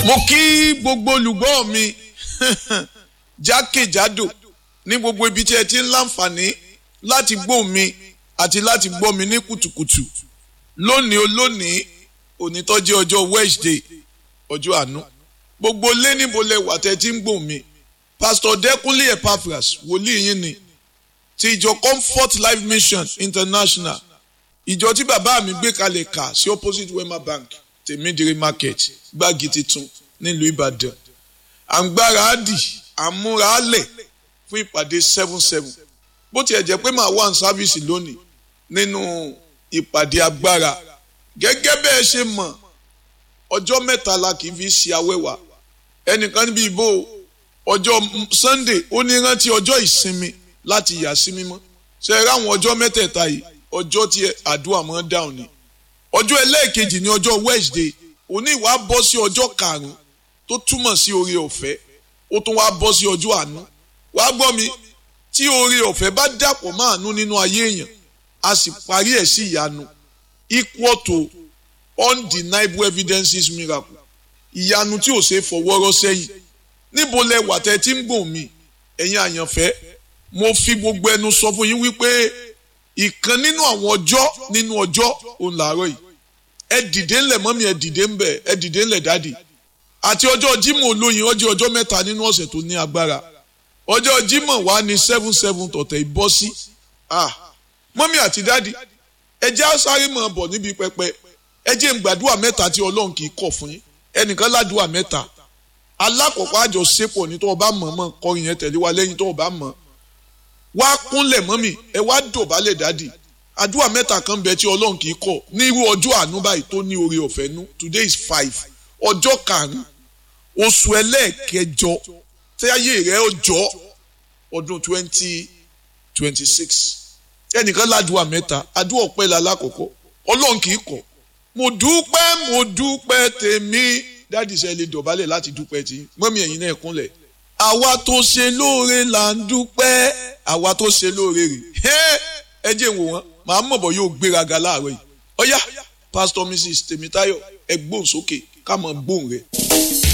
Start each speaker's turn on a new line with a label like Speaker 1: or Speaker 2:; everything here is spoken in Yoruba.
Speaker 1: mo kí gbogbo olùgbọ́ mi jákèjádò ní gbogbo ibi tí ẹ ti ń láǹfààní láti gbọ́ mi àti láti gbọ́ mi ní kùtùkùtù lónìí òní tó jẹ́ ọjọ́ Wednesday ọjọ́ àánú gbogbo lé níbo lẹ wà tẹ́ ti ń gbọ́ mi Pastor Dẹ́kúnlé Epaphras wòlíì yín ni ti ìjọ Comfort Life Mission International ìjọ tí bàbá mi gbé kalẹ̀ kà sí opposite Wema Bank Tèmídìrí Market Gbági Titun nílùú Ìbàdàn àǹgbára àdì àmúralẹ̀ fún ìpàdé 7-7 bó tiẹ̀ jẹ́ pé màá wà ní sáfíìsì lónìí nínú ìpàdé agbára gẹ́gẹ́ bẹ́ẹ̀ ṣe mọ̀ ọjọ́ mẹ́ta la kì í fi ṣe awẹ́wà ẹnìkan níbi ìbò ọjọ́ Sunday ó ní rántí ọjọ́ ìsinmi láti yà sí mímọ́ ṣe é ráwọn ọjọ́ mẹ́tẹ̀ẹ̀ta yìí ọjọ́ tí àdúrà mọ́ dáhùn ni ọjọ́ ẹlẹ́ẹ̀kejì ní ọjọ́ Wednesday òní ìwà bọ́ sí ọjọ́ karùn-ún tó túmọ̀ sí oore ọ̀fẹ́ ó tún wá bọ́ sí ọjọ́ àánú wàá gbọ́ mi tí oore ọ̀fẹ́ bá dàpọ̀ mọ́ àánú nínú ayé èèyàn a sì parí ẹ̀ sí ìyanu equal to undeniable evidences miracle ìyanu tí ò ṣe fọwọ́rọ́ sẹ́yìn níbo lẹ wà tẹ́ tí ń gbọ̀n mi ẹ̀yin àyànfẹ́ mo fi gbogbo ẹnu sọ fún yín wípé ìkan nínú àwọn ọjọ́ òun làárọ̀ yìí ẹ dìde ńlẹ̀ mọ́mí ẹ dìde ńbẹ̀ ẹ dìde ńlẹ̀ dáàdì àti ọjọ́ Jímọ̀ olóyin ọjọ́ mẹ́ta nínú ọ̀sẹ̀ tó ní agbára ọjọ́ Jímọ̀ wà ní 7-7 tọ̀tẹ̀ ìbọ́ sí mọ́mí àti dáàdì ẹ jẹ́ sáré mọ̀ bọ̀ níbi pẹpẹ ẹ jẹ́ ń gbàdúrà mẹ́ta tí Ọlọ́run kì í kọ̀ fún yín ẹnìkan ládùúà mẹ́ta alákọ̀ọ́kọ́ àjọṣepọ̀ ní tó o bá mọ̀ kọrin yẹn tẹ̀lé wa lẹ́yìn tó o bá mọ̀ wá kúnlẹ̀ mọ́mì ẹ wá dọ̀bálẹ̀ dádì àdúrà mẹ́ta kan bẹ tí Ọlọ́run kì í kọ̀ ní irú ọjọ́ àánú báyìí tó ní oore ọ̀fẹ́ nú today is 5 ọjọ́ karùn-ún oṣù ẹlẹ́ẹ̀kẹjọ tẹ́yẹ rẹ̀ ọjọ́ ọdún 2026 ẹnìkan ládùúà mẹ́ta àdúrà ọpẹ́ la lákọ̀ọ́kọ́ Ọlọ́run kì í kọ̀ mo dúpẹ́ tèmi dádì sẹ́ lè dọ̀bálẹ̀ láti dúpẹ́ tí mọ́mì ẹ̀yin náà kúnlẹ̀ àwa tó ṣe lóore là ń dúpẹ́ àwa tó ṣe lóore rè ẹ jẹ́ wò wọ́n màá mọ̀ bọ̀ yóò gbéraga láàárọ̀ yìí ọ̀yá Pastor Mrs. Tèmítáyọ̀ ẹ gbóhùn sókè ká mọ̀ gbóhùn rẹ̀.